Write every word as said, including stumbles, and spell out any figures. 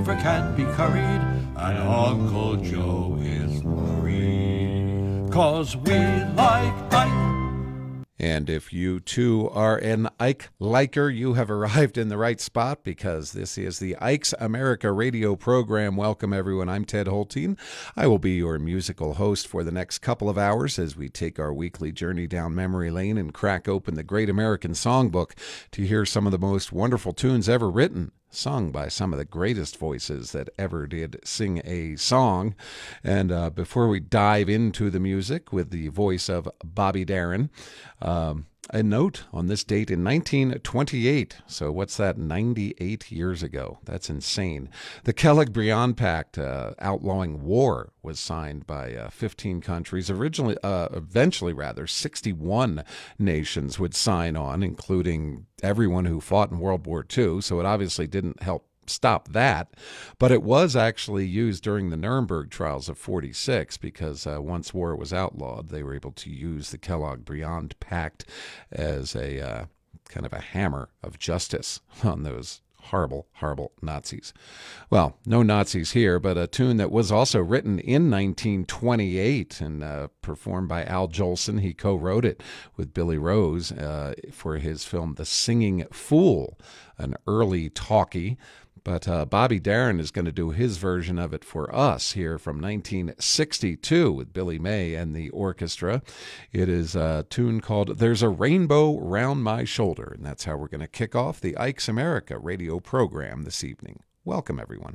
never can be curried, and Uncle Joe is worried, 'cause we like Ike. And if you too are an Ike liker, you have arrived in the right spot, because this is the Ike's America radio program. Welcome, everyone. I'm Ted Holteen. I will be your musical host for the next couple of hours as we take our weekly journey down memory lane and crack open the Great American Songbook to hear some of the most wonderful tunes ever written, sung by some of the greatest voices that ever did sing a song. And uh, before we dive into the music with the voice of Bobby Darin, um, a note on this date in nineteen twenty-eight. So what's that, ninety-eight years ago? That's insane. The Kellogg-Briand Pact uh, outlawing war was signed by uh, fifteen countries. Originally, uh, eventually, rather, sixty-one nations would sign on, including everyone who fought in World War Two. So it obviously didn't help stop that, but it was actually used during the Nuremberg trials of forty-six, because uh, once war was outlawed, they were able to use the Kellogg-Briand Pact as a uh, kind of a hammer of justice on those horrible, horrible Nazis. Well, no Nazis here, but a tune that was also written in nineteen twenty-eight and uh, performed by Al Jolson. He co-wrote it with Billy Rose uh, for his film The Singing Fool, an early talkie. But uh, Bobby Darin is going to do his version of it for us here from nineteen sixty-two with Billy May and the orchestra. It is a tune called There's a Rainbow Round My Shoulder, and that's how we're going to kick off the Ike's America radio program this evening. Welcome, everyone.